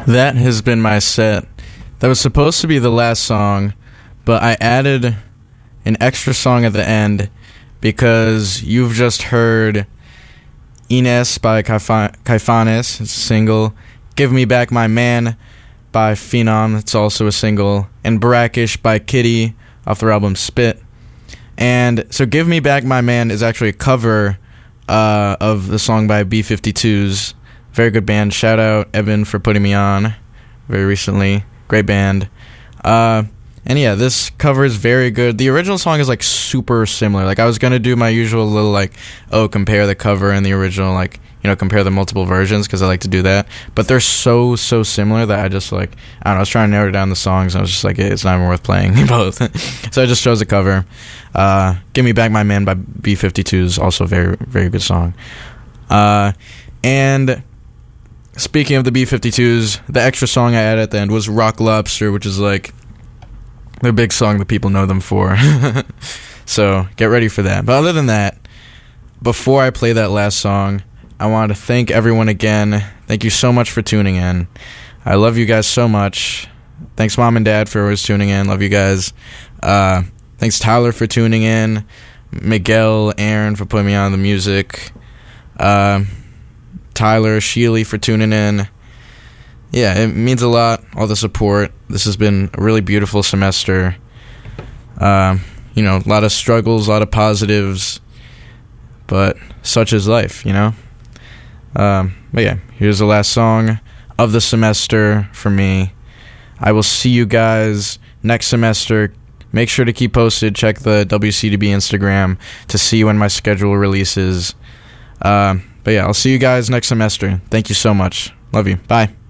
That has been my set. That was supposed to be the last song, but I added an extra song at the end because you've just heard Ines by Caifanes, it's a single. Give Me Back My Man by Phenom, it's also a single. And Brackish by Kitty off their album Spit. And so Give Me Back My Man is actually a cover of the song by B-52s. Very good band. Shout out Evan for putting me on very recently. Great band. And yeah, this cover is very good. The original song is like super similar. Like I was going to do my usual little like, compare the cover and the original, like, compare the multiple versions because I like to do that. But they're so similar that I just like, I don't know, I was trying to narrow down the songs and I was just like, it's not even worth playing both. So I just chose the cover. Give Me Back My Man by B-52s, also a very, very good song. And speaking of the B-52s, the extra song I added at the end was Rock Lobster, which is like their big song that people know them for. So get ready for that. But other than that, before I play that last song, I want to thank everyone again. Thank you so much for tuning in. I love you guys so much. Thanks, Mom and Dad, for always tuning in. Love you guys. Thanks, Tyler, for tuning in. Miguel, Aaron, for putting me on the music. Tyler, Sheely, for tuning in. Yeah, it means a lot, all the support. This has been a really beautiful semester. A lot of struggles, a lot of positives, but such is life, But yeah, here's the last song of the semester for me. I will see you guys next semester. Make sure to keep posted. Check the WCDB Instagram to see when my schedule releases. But yeah, I'll see you guys next semester. Thank you so much. Love you. Bye.